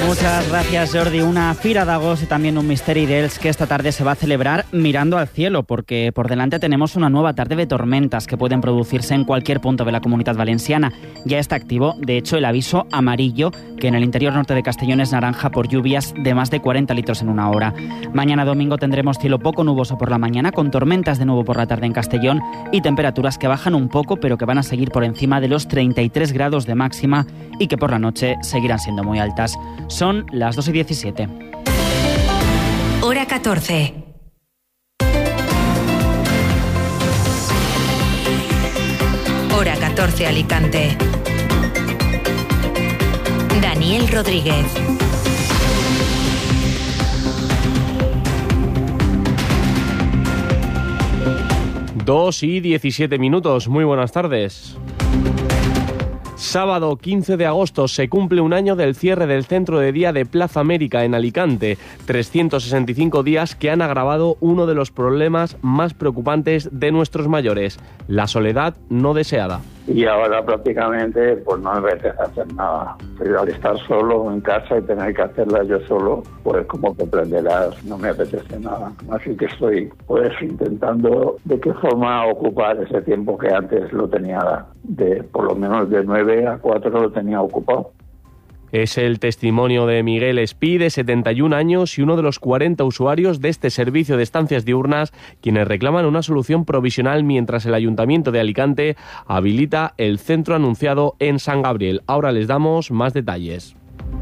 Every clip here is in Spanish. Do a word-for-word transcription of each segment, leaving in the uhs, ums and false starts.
Muchas gracias, Jordi. Una Fira d'Agost y también un Misteri d'Ells que esta tarde se va a celebrar mirando al cielo, porque por delante tenemos una nueva tarde de tormentas que pueden producirse en cualquier punto de la Comunitat Valenciana. Ya está activo, de hecho, el aviso amarillo, que en el interior norte de Castellón es naranja por lluvias de más de cuarenta litros en una hora. Mañana domingo tendremos cielo poco nuboso por la mañana, con tormentas de nuevo por la tarde en Castellón y temperaturas que bajan un poco, pero que van a seguir por encima de los treinta y tres grados de máxima y que por la noche seguirán siendo muy altas. Son las dos y diecisiete. Hora catorce. Hora catorce, Alicante. Daniel Rodríguez. Dos y diecisiete minutos. Muy buenas tardes. Sábado quince de agosto se cumple un año del cierre del centro de día de Plaza América en Alicante. trescientos sesenta y cinco días que han agravado uno de los problemas más preocupantes de nuestros mayores, la soledad no deseada. Y ahora prácticamente pues no me apetece hacer nada. Pero al estar solo en casa y tener que hacerla yo solo, pues como comprenderás, no me apetece nada. Así que estoy pues intentando de qué forma ocupar ese tiempo que antes lo tenía, de por lo menos de nueve a cuatro lo tenía ocupado. Es el testimonio de Miguel Espí, de setenta y un años y uno de los cuarenta usuarios de este servicio de estancias diurnas, quienes reclaman una solución provisional mientras el Ayuntamiento de Alicante habilita el centro anunciado en San Gabriel. Ahora les damos más detalles.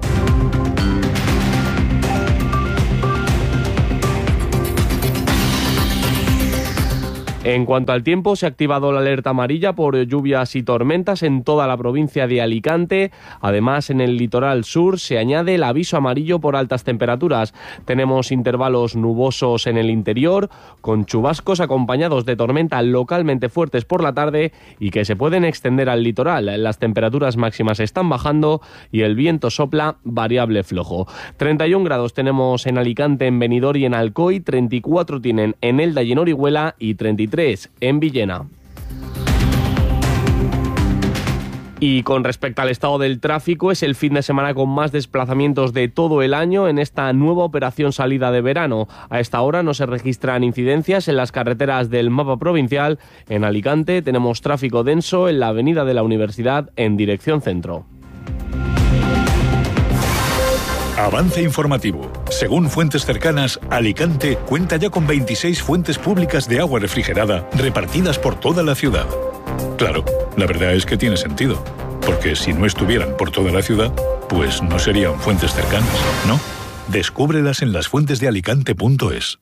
En cuanto al tiempo, se ha activado la alerta amarilla por lluvias y tormentas en toda la provincia de Alicante. Además, en el litoral sur se añade el aviso amarillo por altas temperaturas. Tenemos intervalos nubosos en el interior, con chubascos acompañados de tormentas localmente fuertes por la tarde y que se pueden extender al litoral. Las temperaturas máximas están bajando y el viento sopla variable flojo. treinta y un grados tenemos en Alicante, en Benidorm y en Alcoy, treinta y cuatro tienen en Elda y en Orihuela y treinta y tres en Villena. Y con respecto al estado del tráfico, es el fin de semana con más desplazamientos de todo el año en esta nueva operación salida de verano. A esta hora no se registran incidencias en las carreteras del mapa provincial. En Alicante tenemos tráfico denso en la avenida de la Universidad en dirección centro. Avance informativo. Según fuentes cercanas, Alicante cuenta ya con veintiséis fuentes públicas de agua refrigerada repartidas por toda la ciudad. Claro, la verdad es que tiene sentido, porque si no estuvieran por toda la ciudad, pues no serían fuentes cercanas, ¿no? Descúbrelas en las fuentes de alicante punto es.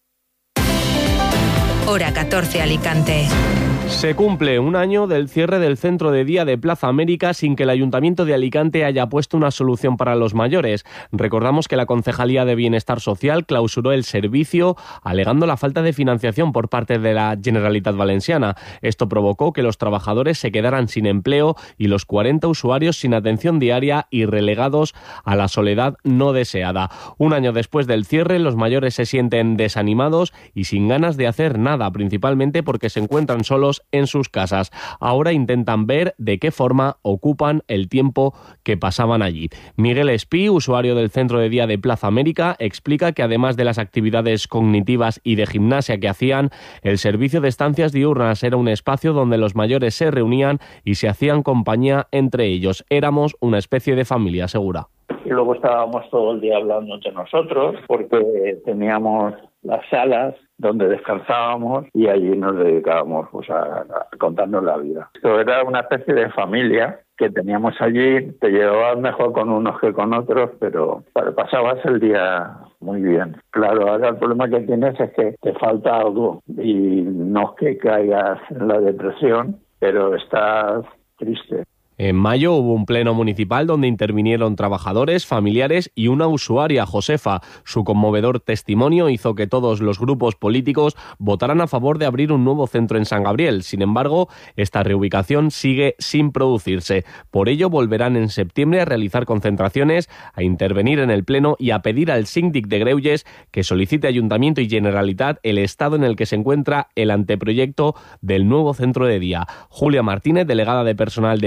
Hora catorce, Alicante. Se cumple un año del cierre del centro de día de Plaza América sin que el Ayuntamiento de Alicante haya puesto una solución para los mayores. Recordamos que la Concejalía de Bienestar Social clausuró el servicio alegando la falta de financiación por parte de la Generalitat Valenciana. Esto provocó que los trabajadores se quedaran sin empleo y los cuarenta usuarios sin atención diaria y relegados a la soledad no deseada. Un año después del cierre, los mayores se sienten desanimados y sin ganas de hacer nada, principalmente porque se encuentran solos en sus casas. Ahora intentan ver de qué forma ocupan el tiempo que pasaban allí. Miguel Espí, usuario del centro de día de Plaza América, explica que además de las actividades cognitivas y de gimnasia que hacían, el servicio de estancias diurnas era un espacio donde los mayores se reunían y se hacían compañía entre ellos. Éramos una especie de familia, asegura. Y luego estábamos todo el día hablando entre nosotros porque teníamos las salas donde descansábamos y allí nos dedicábamos pues, a, a contarnos la vida. Esto era una especie de familia que teníamos allí, te llevabas mejor con unos que con otros, pero pasabas el día muy bien. Claro, ahora el problema que tienes es que te falta algo y no es que caigas en la depresión, pero estás triste. En mayo hubo un pleno municipal donde intervinieron trabajadores, familiares y una usuaria, Josefa. Su conmovedor testimonio hizo que todos los grupos políticos votaran a favor de abrir un nuevo centro en San Gabriel. Sin embargo, esta reubicación sigue sin producirse. Por ello, volverán en septiembre a realizar concentraciones, a intervenir en el pleno y a pedir al síndic de Greuges que solicite Ayuntamiento y Generalitat el estado en el que se encuentra el anteproyecto del nuevo centro de día. Julia Martínez, delegada de personal de Comisión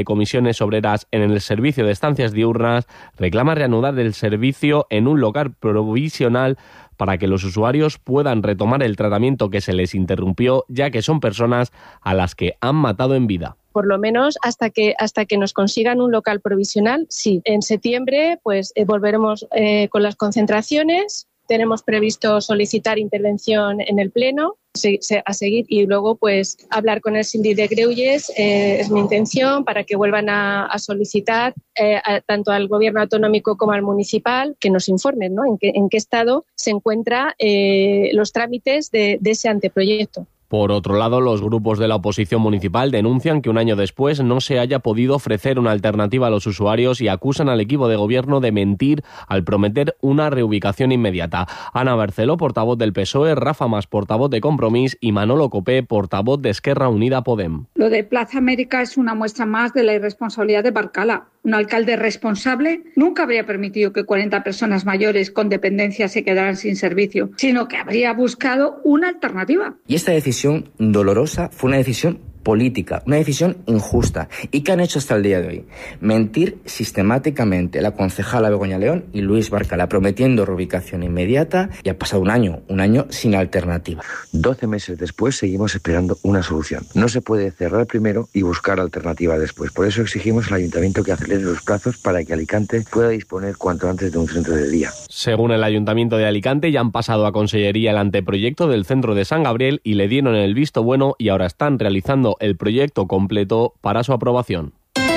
comisiones obreras en el servicio de estancias diurnas reclama reanudar el servicio en un local provisional para que los usuarios puedan retomar el tratamiento que se les interrumpió, ya que son personas a las que han matado en vida. Por lo menos hasta que hasta que nos consigan un local provisional, sí. En septiembre pues eh, volveremos eh, con las concentraciones. Tenemos previsto solicitar intervención en el Pleno se, se, a seguir y luego pues hablar con el síndic de Greuges, eh, es mi intención, para que vuelvan a, a solicitar eh, a, tanto al Gobierno autonómico como al municipal que nos informen, ¿no? en, qué, en qué estado se encuentran eh, los trámites de, de ese anteproyecto. Por otro lado, los grupos de la oposición municipal denuncian que un año después no se haya podido ofrecer una alternativa a los usuarios y acusan al equipo de gobierno de mentir al prometer una reubicación inmediata. Ana Barceló, portavoz del P S O E, Rafa Mas, portavoz de Compromís, y Manolo Copé, portavoz de Esquerra Unida Podem. Lo de Plaza América es una muestra más de la irresponsabilidad de Barcala. Un alcalde responsable nunca habría permitido que cuarenta personas mayores con dependencia se quedaran sin servicio, sino que habría buscado una alternativa. Y esta decisión dolorosa fue una decisión política, una decisión injusta. ¿Y qué han hecho hasta el día de hoy? Mentir sistemáticamente la concejala Begoña León y Luis Barcala, prometiendo reubicación inmediata, y ha pasado un año, un año sin alternativa. Doce meses después seguimos esperando una solución. No se puede cerrar primero y buscar alternativa después. Por eso exigimos al Ayuntamiento que acelere los plazos para que Alicante pueda disponer cuanto antes de un centro de día. Según el Ayuntamiento de Alicante, ya han pasado a Consellería el anteproyecto del centro de San Gabriel y le dieron el visto bueno y ahora están realizando el proyecto completo para su aprobación.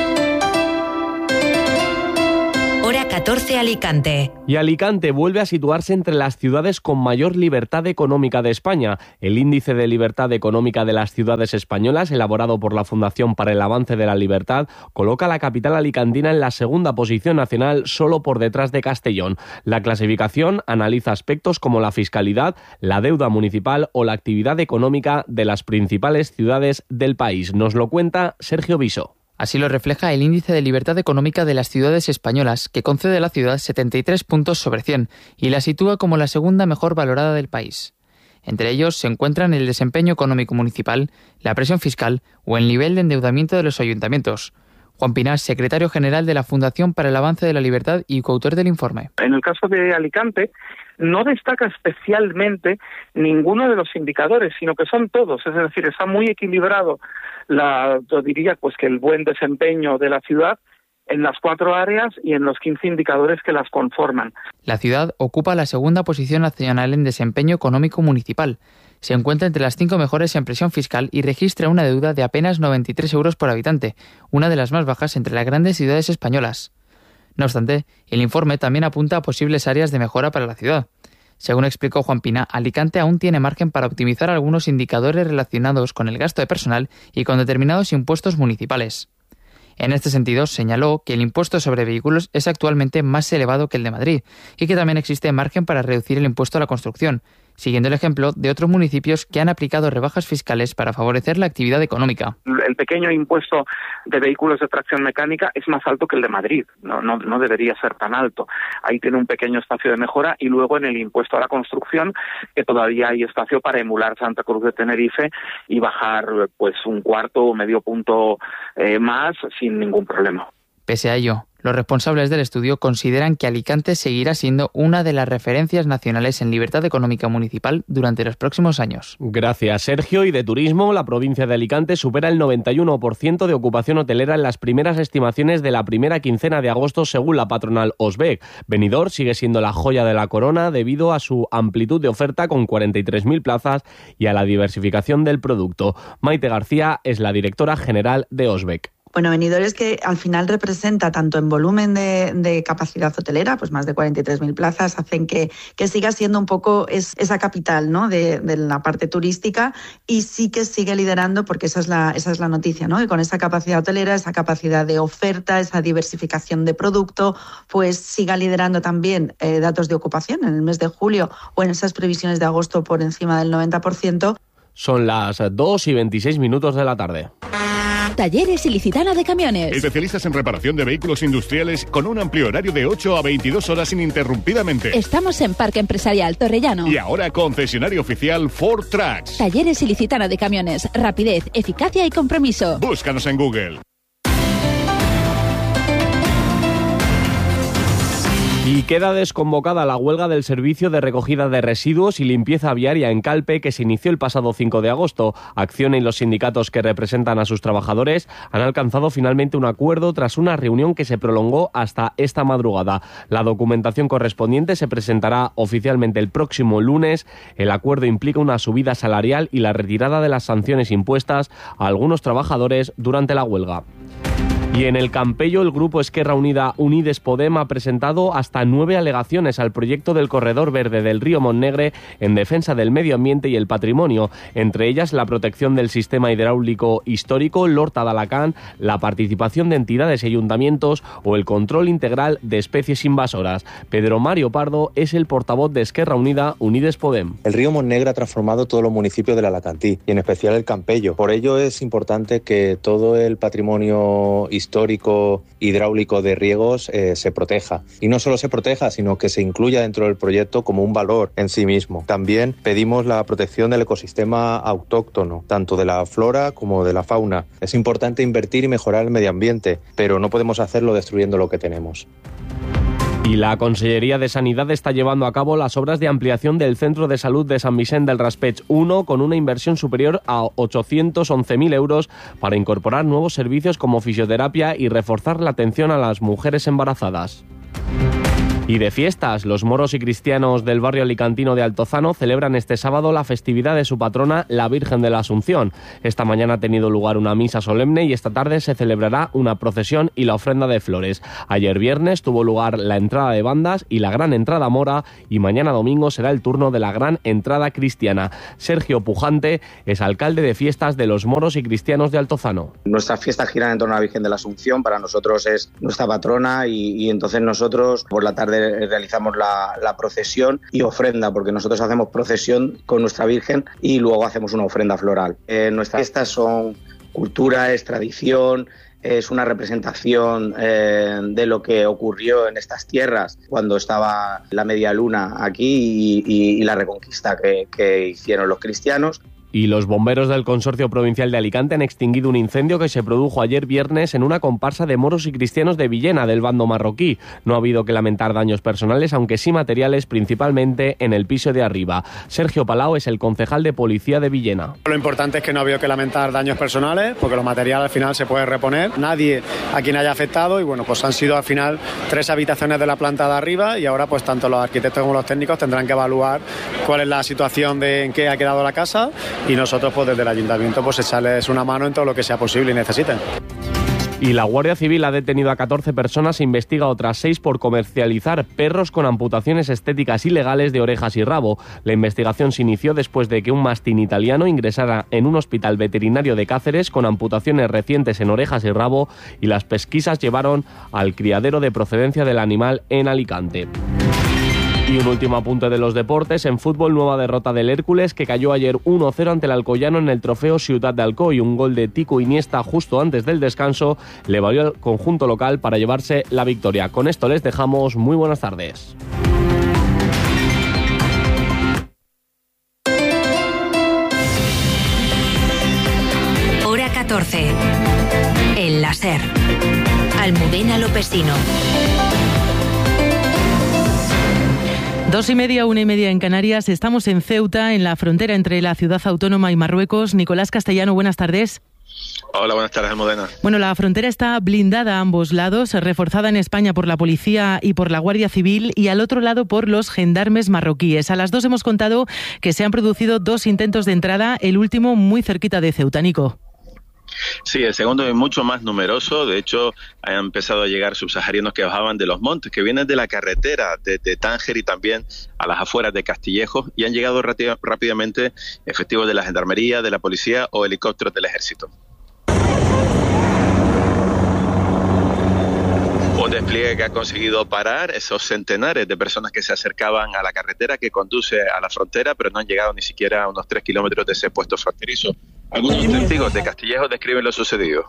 Hora catorce Alicante. Y Alicante vuelve a situarse entre las ciudades con mayor libertad económica de España. El índice de libertad económica de las ciudades españolas, elaborado por la Fundación para el Avance de la Libertad, coloca a la capital alicantina en la segunda posición nacional, solo por detrás de Castellón. La clasificación analiza aspectos como la fiscalidad, la deuda municipal o la actividad económica de las principales ciudades del país. Nos lo cuenta Sergio Viso. Así lo refleja el Índice de Libertad Económica de las Ciudades Españolas, que concede a la ciudad setenta y tres puntos sobre cien y la sitúa como la segunda mejor valorada del país. Entre ellos se encuentran el desempeño económico municipal, la presión fiscal o el nivel de endeudamiento de los ayuntamientos. Juan Pinar, secretario general de la Fundación para el Avance de la Libertad y coautor del informe. En el caso de Alicante, no destaca especialmente ninguno de los indicadores, sino que son todos, es decir, está muy equilibrado, la, yo diría pues que el buen desempeño de la ciudad en las cuatro áreas y en los quince indicadores que las conforman. La ciudad ocupa la segunda posición nacional en desempeño económico municipal. Se encuentra entre las cinco mejores en presión fiscal y registra una deuda de apenas noventa y tres euros por habitante, una de las más bajas entre las grandes ciudades españolas. No obstante, el informe también apunta a posibles áreas de mejora para la ciudad. Según explicó Juan Pina, Alicante aún tiene margen para optimizar algunos indicadores relacionados con el gasto de personal y con determinados impuestos municipales. En este sentido, señaló que el impuesto sobre vehículos es actualmente más elevado que el de Madrid y que también existe margen para reducir el impuesto a la construcción, siguiendo el ejemplo de otros municipios que han aplicado rebajas fiscales para favorecer la actividad económica. El pequeño impuesto de vehículos de tracción mecánica es más alto que el de Madrid, no, no, no debería ser tan alto. Ahí tiene un pequeño espacio de mejora y luego en el impuesto a la construcción, que todavía hay espacio para emular Santa Cruz de Tenerife y bajar pues un cuarto o medio punto eh, más sin ningún problema. Pese a ello, los responsables del estudio consideran que Alicante seguirá siendo una de las referencias nacionales en libertad económica municipal durante los próximos años. Gracias, Sergio. Y de turismo, la provincia de Alicante supera el noventa y uno por ciento de ocupación hotelera en las primeras estimaciones de la primera quincena de agosto, según la patronal Osbec. Benidorm sigue siendo la joya de la corona debido a su amplitud de oferta con cuarenta y tres mil plazas y a la diversificación del producto. Maite García es la directora general de Osbec. Bueno, Benidorm es que al final representa tanto en volumen de, de capacidad hotelera, pues más de cuarenta y tres mil plazas, hacen que, que siga siendo un poco es, esa capital, ¿no?, de, de la parte turística, y sí que sigue liderando, porque esa es la, esa es la noticia, ¿no?, que con esa capacidad hotelera, esa capacidad de oferta, esa diversificación de producto, pues siga liderando también eh, datos de ocupación en el mes de julio o en esas previsiones de agosto por encima del noventa por ciento. Son las dos y veintiséis minutos de la tarde. Talleres Ilicitana de Camiones. Especialistas en reparación de vehículos industriales con un amplio horario de ocho a veintidós horas ininterrumpidamente. Estamos en Parque Empresarial Torrellano. Y ahora concesionario oficial Ford Trucks. Talleres Ilicitana de Camiones. Rapidez, eficacia y compromiso. Búscanos en Google. Y queda desconvocada la huelga del servicio de recogida de residuos y limpieza viaria en Calpe, que se inició el pasado cinco de agosto. Acción y los sindicatos que representan a sus trabajadores han alcanzado finalmente un acuerdo tras una reunión que se prolongó hasta esta madrugada. La documentación correspondiente se presentará oficialmente el próximo lunes. El acuerdo implica una subida salarial y la retirada de las sanciones impuestas a algunos trabajadores durante la huelga. Y en el Campello, el grupo Esquerra Unida Unides Podem ha presentado hasta nueve alegaciones al proyecto del corredor verde del río Montnegre en defensa del medio ambiente y el patrimonio, entre ellas la protección del sistema hidráulico histórico, l'Horta d'Alacant, la participación de entidades y ayuntamientos o el control integral de especies invasoras. Pedro Mario Pardo es el portavoz de Esquerra Unida Unides Podem. El río Montnegre ha transformado todos los municipios del Alacantí y en especial el Campello. Por ello es importante que todo el patrimonio histórico hidráulico de riegos eh, se proteja. Y no solo se proteja, sino que se incluya dentro del proyecto como un valor en sí mismo. También pedimos la protección del ecosistema autóctono, tanto de la flora como de la fauna. Es importante invertir y mejorar el medio ambiente, pero no podemos hacerlo destruyendo lo que tenemos. Y la Consellería de Sanidad está llevando a cabo las obras de ampliación del Centro de Salud de San Vicente del Raspeig uno con una inversión superior a ochocientos once mil euros para incorporar nuevos servicios como fisioterapia y reforzar la atención a las mujeres embarazadas. Y de fiestas, los moros y cristianos del barrio alicantino de Altozano celebran este sábado la festividad de su patrona, la Virgen de la Asunción. Esta mañana ha tenido lugar una misa solemne y esta tarde se celebrará una procesión y la ofrenda de flores. Ayer viernes tuvo lugar la entrada de bandas y la gran entrada mora, y mañana domingo será el turno de la gran entrada cristiana. Sergio Pujante es alcalde de fiestas de los moros y cristianos de Altozano. Nuestras fiestas giran en torno a la Virgen de la Asunción, para nosotros es nuestra patrona y, y entonces nosotros por la tarde realizamos la, la procesión y ofrenda, porque nosotros hacemos procesión con nuestra Virgen y luego hacemos una ofrenda floral. Eh, nuestras fiestas son cultura, es tradición, es una representación eh, de lo que ocurrió en estas tierras cuando estaba la media luna aquí y, y, y la reconquista que, que hicieron los cristianos. Y los bomberos del Consorcio Provincial de Alicante han extinguido un incendio que se produjo ayer viernes en una comparsa de moros y cristianos de Villena, del bando marroquí. No ha habido que lamentar daños personales, aunque sí materiales, principalmente en el piso de arriba. Sergio Palau es el concejal de Policía de Villena. Lo importante es que no ha habido que lamentar daños personales, porque los materiales al final se puede reponer. Nadie a quien haya afectado y bueno, pues han sido al final tres habitaciones de la planta de arriba y ahora pues tanto los arquitectos como los técnicos tendrán que evaluar cuál es la situación de en qué ha quedado la casa. Y nosotros, pues desde el ayuntamiento, pues echarles una mano en todo lo que sea posible y necesiten. Y la Guardia Civil ha detenido a catorce personas e investiga a otras seis por comercializar perros con amputaciones estéticas ilegales de orejas y rabo. La investigación se inició después de que un mastín italiano ingresara en un hospital veterinario de Cáceres con amputaciones recientes en orejas y rabo, y las pesquisas llevaron al criadero de procedencia del animal en Alicante. Y un último apunte de los deportes. En fútbol, nueva derrota del Hércules, que cayó ayer uno cero ante el Alcoyano en el trofeo Ciutat d'Alcoi. Un gol de Tico Iniesta justo antes del descanso le valió al conjunto local para llevarse la victoria. Con esto les dejamos. Muy buenas tardes. Hora catorce. El láser. Almudena Lopesino. Dos y media, una y media en Canarias. Estamos en Ceuta, en la frontera entre la ciudad autónoma y Marruecos. Nicolás Castellano, buenas tardes. Hola, buenas tardes, Almudena. Bueno, la frontera está blindada a ambos lados, reforzada en España por la policía y por la Guardia Civil, y al otro lado por los gendarmes marroquíes. A las dos hemos contado que se han producido dos intentos de entrada, el último muy cerquita de Ceuta. Nico. Sí, el segundo es mucho más numeroso. De hecho, han empezado a llegar subsaharianos que bajaban de los montes, que vienen de la carretera de, de Tánger y también a las afueras de Castillejo, y han llegado rápida, rápidamente efectivos de la gendarmería, de la policía o helicópteros del ejército. Un despliegue que ha conseguido parar esos centenares de personas que se acercaban a la carretera que conduce a la frontera, pero no han llegado ni siquiera a unos tres kilómetros de ese puesto fronterizo. Algunos testigos de Castillejo describen lo sucedido.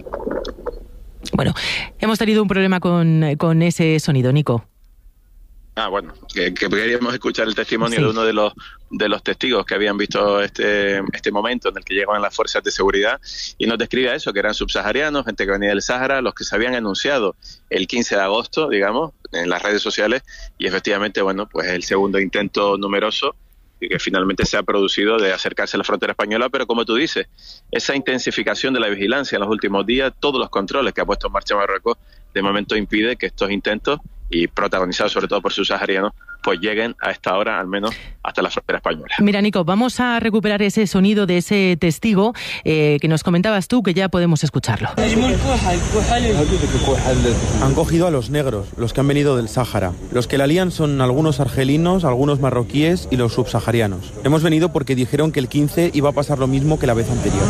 Bueno, hemos tenido un problema con, con ese sonido, Nico. Ah, bueno, que, que queríamos escuchar el testimonio Sí. de uno de los de los testigos que habían visto este este momento en el que llegaban las fuerzas de seguridad y nos describe eso, que eran subsaharianos, gente que venía del Sáhara, los que se habían anunciado el quince de agosto, digamos, en las redes sociales, y efectivamente, bueno, pues el segundo intento numeroso y que finalmente se ha producido de acercarse a la frontera española, pero como tú dices, esa intensificación de la vigilancia en los últimos días, todos los controles que ha puesto en marcha Marruecos, de momento impide que estos intentos, y protagonizados sobre todo por subsaharianos, pues lleguen a esta hora, al menos, hasta la frontera española. Mira, Nico, vamos a recuperar ese sonido de ese testigo eh, que nos comentabas tú, que ya podemos escucharlo. Han cogido a los negros, los que han venido del Sáhara. Los que la lían son algunos argelinos, algunos marroquíes y los subsaharianos. Hemos venido porque dijeron que el quince iba a pasar lo mismo que la vez anterior.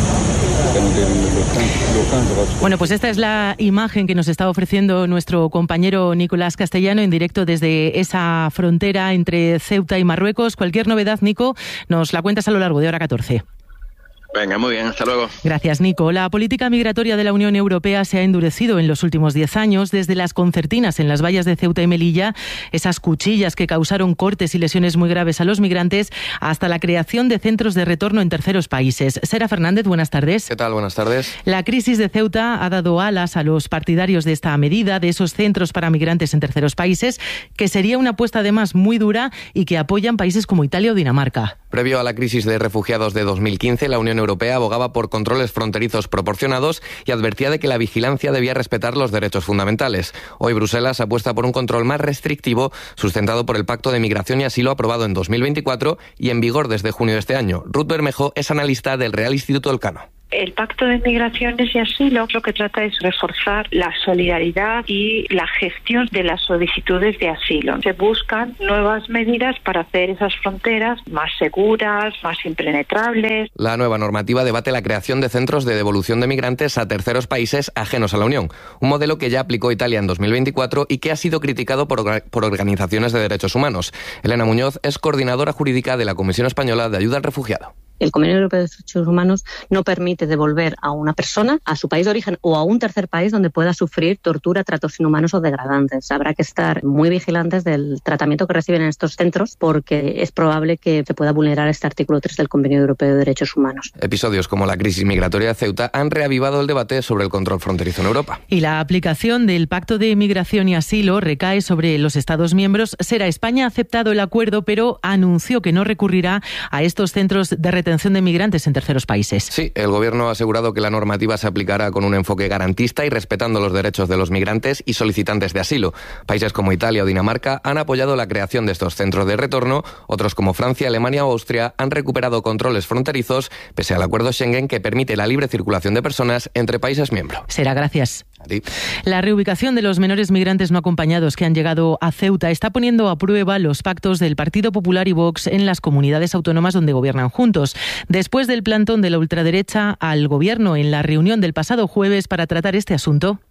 Bueno, pues esta es la imagen que nos está ofreciendo nuestro compañero Nicolás Castellano en directo desde esa frontera entre Ceuta y Marruecos. Cualquier novedad, Nico, nos la cuentas a lo largo de Hora catorce. Venga, muy bien, hasta luego. Gracias, Nico. La política migratoria de la Unión Europea se ha endurecido en los últimos diez años, desde las concertinas en las vallas de Ceuta y Melilla, esas cuchillas que causaron cortes y lesiones muy graves a los migrantes, hasta la creación de centros de retorno en terceros países. Sara Fernández, buenas tardes. ¿Qué tal? Buenas tardes. La crisis de Ceuta ha dado alas a los partidarios de esta medida, de esos centros para migrantes en terceros países, que sería una apuesta además muy dura y que apoyan países como Italia o Dinamarca. Previo a la crisis de refugiados de dos mil quince, la Unión Europea abogaba por controles fronterizos proporcionados y advertía de que la vigilancia debía respetar los derechos fundamentales. Hoy Bruselas apuesta por un control más restrictivo, sustentado por el Pacto de Migración y Asilo aprobado en dos mil veinticuatro y en vigor desde junio de este año. Ruth Bermejo es analista del Real Instituto Elcano. El Pacto de Migraciones y Asilo lo que trata es reforzar la solidaridad y la gestión de las solicitudes de asilo. Se buscan nuevas medidas para hacer esas fronteras más seguras, más impenetrables. La nueva normativa debate la creación de centros de devolución de migrantes a terceros países ajenos a la Unión, un modelo que ya aplicó Italia en dos mil veinticuatro y que ha sido criticado por, por organizaciones de derechos humanos. Elena Muñoz es coordinadora jurídica de la Comisión Española de Ayuda al Refugiado. El Convenio Europeo de Derechos Humanos no permite devolver a una persona a su país de origen o a un tercer país donde pueda sufrir tortura, tratos inhumanos o degradantes. Habrá que estar muy vigilantes del tratamiento que reciben en estos centros porque es probable que se pueda vulnerar este artículo tres del Convenio Europeo de Derechos Humanos. Episodios como la crisis migratoria de Ceuta han reavivado el debate sobre el control fronterizo en Europa. Y la aplicación del Pacto de Migración y Asilo recae sobre los Estados miembros. Será España ha aceptado el acuerdo, pero anunció que no recurrirá a estos centros de retención de migrantes en terceros países. Sí, el Gobierno ha asegurado que la normativa se aplicará con un enfoque garantista y respetando los derechos de los migrantes y solicitantes de asilo. Países como Italia o Dinamarca han apoyado la creación de estos centros de retorno, otros como Francia, Alemania o Austria han recuperado controles fronterizos pese al acuerdo Schengen que permite la libre circulación de personas entre países miembros. Será gracias. A ti. La reubicación de los menores migrantes no acompañados que han llegado a Ceuta está poniendo a prueba los pactos del Partido Popular y Vox en las comunidades autónomas donde gobiernan juntos. Después del plantón de la ultraderecha al Gobierno en la reunión del pasado jueves para tratar este asunto,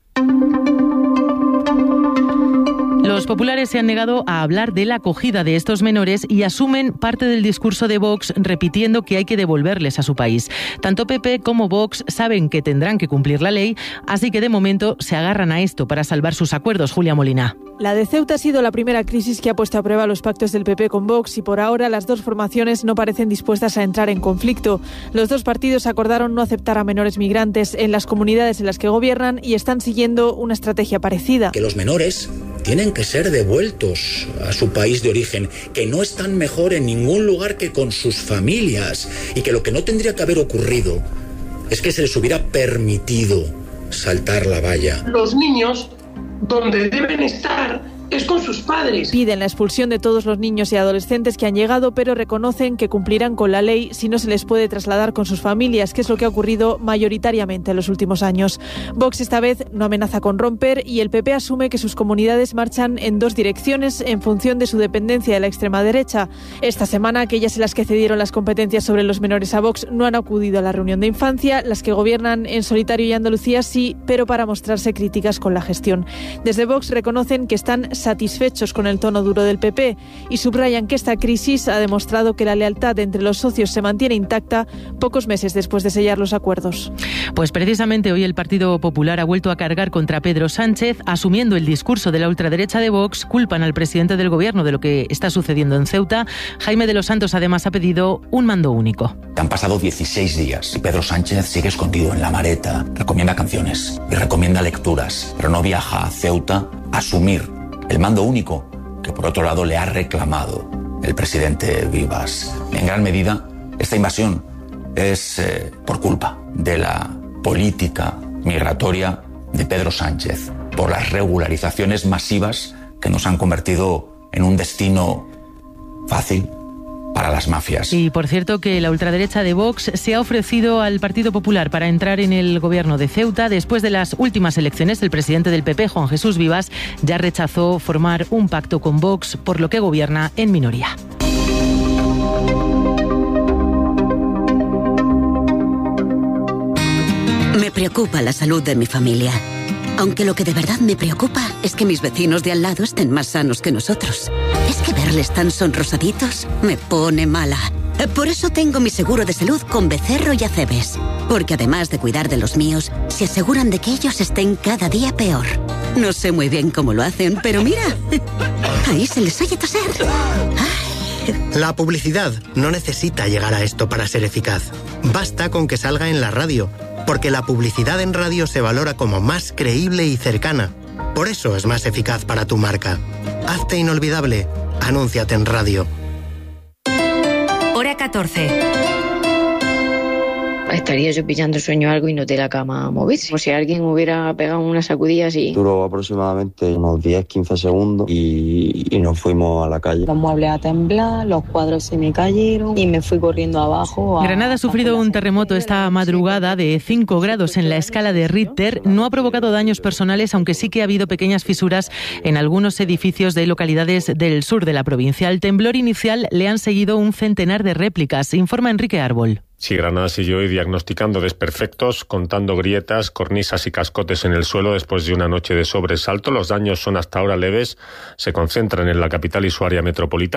los populares se han negado a hablar de la acogida de estos menores y asumen parte del discurso de Vox repitiendo que hay que devolverles a su país. Tanto P P como Vox saben que tendrán que cumplir la ley, así que de momento se agarran a esto para salvar sus acuerdos. Julia Molina. La de Ceuta ha sido la primera crisis que ha puesto a prueba los pactos del P P con Vox y por ahora las dos formaciones no parecen dispuestas a entrar en conflicto. Los dos partidos acordaron no aceptar a menores migrantes en las comunidades en las que gobiernan y están siguiendo una estrategia parecida. Que los menores tienen que ser devueltos a su país de origen, que no están mejor en ningún lugar que con sus familias y que lo que no tendría que haber ocurrido es que se les hubiera permitido saltar la valla. Los niños donde deben estar es con sus padres. Piden la expulsión de todos los niños y adolescentes que han llegado, pero reconocen que cumplirán con la ley si no se les puede trasladar con sus familias, que es lo que ha ocurrido mayoritariamente en los últimos años. Vox esta vez no amenaza con romper y el P P asume que sus comunidades marchan en dos direcciones en función de su dependencia de la extrema derecha. Esta semana, aquellas en las que cedieron las competencias sobre los menores a Vox no han acudido a la reunión de infancia, las que gobiernan en solitario y Andalucía sí, pero para mostrarse críticas con la gestión. Desde Vox reconocen que están satisfechos con el tono duro del P P y subrayan que esta crisis ha demostrado que la lealtad entre los socios se mantiene intacta pocos meses después de sellar los acuerdos. Pues precisamente hoy el Partido Popular ha vuelto a cargar contra Pedro Sánchez, asumiendo el discurso de la ultraderecha de Vox. Culpan al presidente del Gobierno de lo que está sucediendo en Ceuta. Jaime de los Santos además ha pedido un mando único. Han pasado dieciséis días y Pedro Sánchez sigue escondido en la Mareta. Recomienda canciones y recomienda lecturas, pero no viaja a Ceuta a asumir el mando único que por otro lado le ha reclamado el presidente Vivas. En gran medida, esta invasión es eh, por culpa de la política migratoria de Pedro Sánchez, por las regularizaciones masivas que nos han convertido en un destino fácil para las mafias. Y por cierto que la ultraderecha de Vox se ha ofrecido al Partido Popular para entrar en el gobierno de Ceuta. Después de las últimas elecciones, el presidente del P P, Juan Jesús Vivas, ya rechazó formar un pacto con Vox, por lo que gobierna en minoría. Me preocupa la salud de mi familia. Aunque lo que de verdad me preocupa es que mis vecinos de al lado estén más sanos que nosotros. Es que verles tan sonrosaditos me pone mala. Por eso tengo mi seguro de salud con Becerro y Acebes. Porque además de cuidar de los míos, se aseguran de que ellos estén cada día peor. No sé muy bien cómo lo hacen, pero mira, ahí se les oye toser. Ay. La publicidad no necesita llegar a esto para ser eficaz. Basta con que salga en la radio. Porque la publicidad en radio se valora como más creíble y cercana. Por eso es más eficaz para tu marca. Hazte inolvidable. Anúnciate en radio. Hora catorce. Estaría yo pillando sueño algo y no de la cama a moverse. Como si alguien hubiera pegado una sacudida así. Duró aproximadamente unos diez a quince segundos y, y nos fuimos a la calle. Los muebles a temblar, los cuadros se me cayeron y me fui corriendo abajo. A... Granada ha sufrido un terremoto esta madrugada de cinco grados en la escala de Richter. No ha provocado daños personales, aunque sí que ha habido pequeñas fisuras en algunos edificios de localidades del sur de la provincia. Al temblor inicial le han seguido un centenar de réplicas, informa Enrique Árbol. Sí, Granada sigue hoy diagnosticando desperfectos, contando grietas, cornisas y cascotes en el suelo después de una noche de sobresalto. Los daños son hasta ahora leves, se concentran en la capital y su área metropolitana.